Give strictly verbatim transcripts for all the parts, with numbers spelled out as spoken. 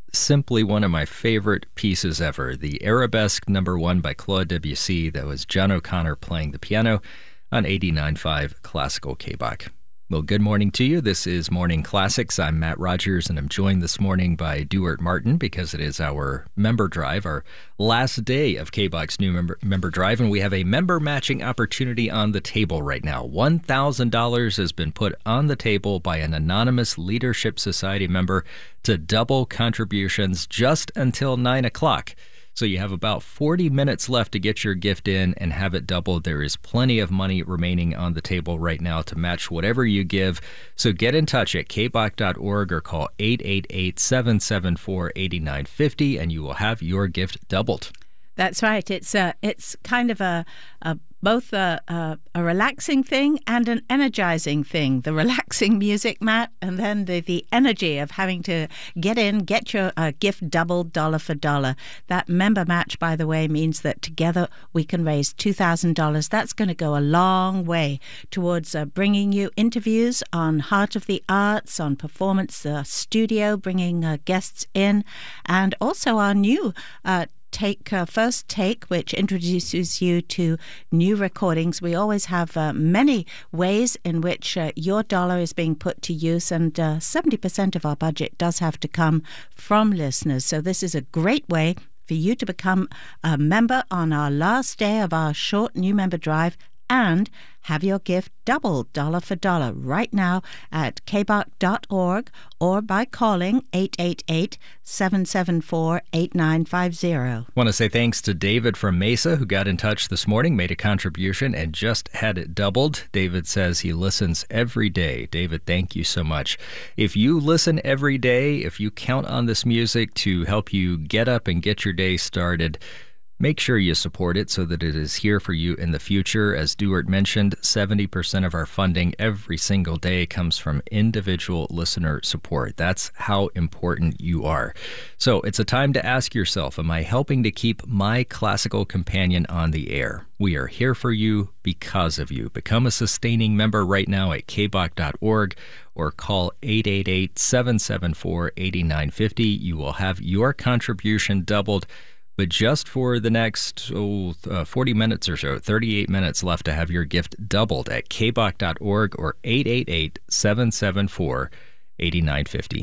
simply one of my favorite pieces ever. The Arabesque Number One by Claude Debussy. That was John O'Connor playing the piano on eighty-nine point five Classical K B O C. Well, good morning to you. This is Morning Classics. I'm Matt Rogers, and I'm joined this morning by Duart Martin because it is our member drive, our last day of K B O C's new member, member drive, and we have a member matching opportunity on the table right now. one thousand dollars has been put on the table by an anonymous Leadership Society member to double contributions just until nine o'clock. So you have about forty minutes left to get your gift in and have it doubled. There is plenty of money remaining on the table right now to match whatever you give. So get in touch at k b o c dot org or call eight eight eight, seven seven four, eight nine five zero and you will have your gift doubled. That's right. It's a, it's kind of a, a both a, a, a relaxing thing and an energizing thing. The relaxing music, Matt, and then the, the energy of having to get in, get your uh, gift doubled dollar for dollar. That member match, by the way, means that together we can raise two thousand dollars. That's going to go a long way towards uh, bringing you interviews on Heart of the Arts, on Performance uh, Studio, bringing uh, guests in, and also our new uh Take uh, First Take, which introduces you to new recordings. We always have uh, many ways in which uh, your dollar is being put to use, and uh, seventy percent of our budget does have to come from listeners. So this is a great way for you to become a member on our last day of our short new member drive and have your gift doubled dollar for dollar right now at k b o c dot org or by calling eight eight eight, seven seven four, eight nine five zero. I want to say thanks to David from Mesa who got in touch this morning, made a contribution, and just had it doubled. David says he listens every day. David, thank you so much. If you listen every day, if you count on this music to help you get up and get your day started, make sure you support it so that it is here for you in the future. As Duart mentioned, seventy percent of our funding every single day comes from individual listener support. That's how important you are. So it's a time to ask yourself, am I helping to keep my classical companion on the air? We are here for you because of you. Become a sustaining member right now at k b o c dot org or call eight eight eight, seven seven four, eight nine five zero. You will have your contribution doubled. But just for the next oh, uh, forty minutes or so, thirty-eight minutes left to have your gift doubled at k b o c dot org or eight eight eight, seven seven four, eight nine five zero.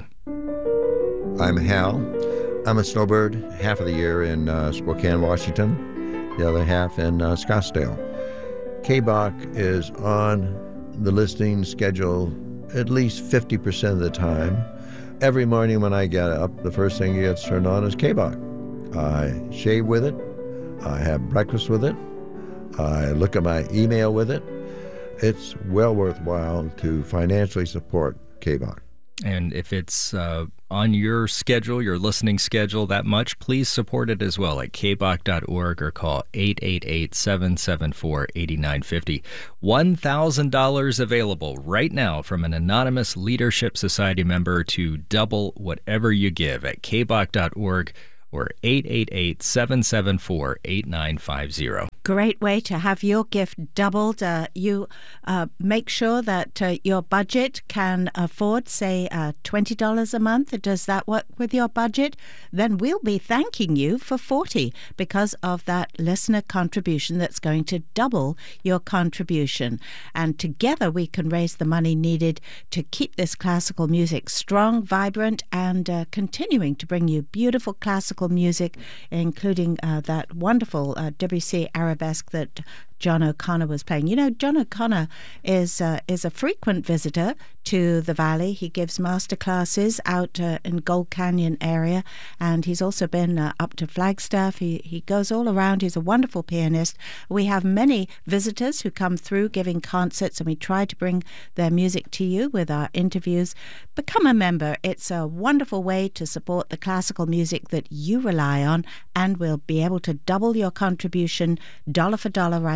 I'm Hal. I'm a snowbird half of the year in uh, Spokane, Washington, the other half in uh, Scottsdale. K B O C is on the listening schedule at least fifty percent of the time. Every morning when I get up, the first thing that gets turned on is K B O C. I shave with it, I have breakfast with it, I look at my email with it. It's well worthwhile to financially support K B O C. And if it's uh, on your schedule, your listening schedule that much, please support it as well at k b o c dot org or call eight eight eight, seven seven four, eight nine five zero. one thousand dollars available right now from an anonymous Leadership Society member to double whatever you give at k b o c dot org or eight eight eight, seven seven four, eight nine five zero. Great way to have your gift doubled. Uh, you uh, make sure that uh, your budget can afford, say, uh, twenty dollars a month. Does that work with your budget? Then we'll be thanking you for forty dollars because of that listener contribution that's going to double your contribution. And together we can raise the money needed to keep this classical music strong, vibrant, and uh, continuing to bring you beautiful classical music, including uh, that wonderful uh, Debussy Arabesque that John O'Connor was playing. You know, John O'Connor is uh, is a frequent visitor to the Valley. He gives master classes out uh, in Gold Canyon area, and he's also been uh, up to Flagstaff. He he goes all around. He's a wonderful pianist. We have many visitors who come through giving concerts, and we try to bring their music to you with our interviews. Become a member. It's a wonderful way to support the classical music that you rely on, and we'll be able to double your contribution dollar for dollar right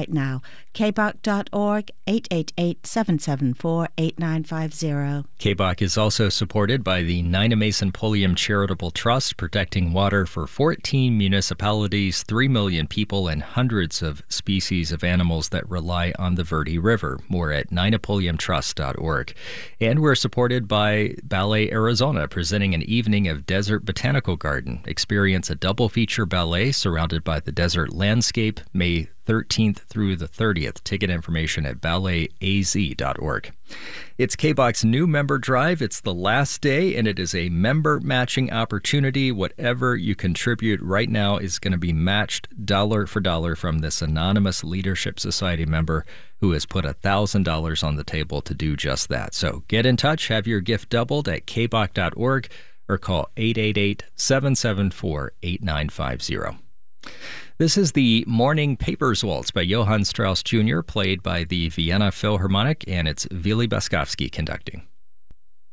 right now. K B O C dot org, eight eight eight, seven seven four, eight nine five zero. K B O C is also supported by the Nynamesa Pulliam Charitable Trust, protecting water for fourteen municipalities, three million people, and hundreds of species of animals that rely on the Verde River. More at nyna pulliam trust dot org. And we're supported by Ballet Arizona, presenting an evening of Desert Botanical Garden. Experience a double feature ballet surrounded by the desert landscape, May thirteenth through the thirtieth. Ticket information at ballet a z dot org. It's K B O C's new member drive. It's the last day, and it is a member matching opportunity. Whatever you contribute right now is going to be matched dollar for dollar from this anonymous Leadership Society member who has put one thousand dollars on the table to do just that. So get in touch, have your gift doubled at k b o c dot org, or call eight eight eight, seven seven four, eight nine five zero. This is the Morning Papers Waltz by Johann Strauss Junior, played by the Vienna Philharmonic, and it's Vili Boskovsky conducting.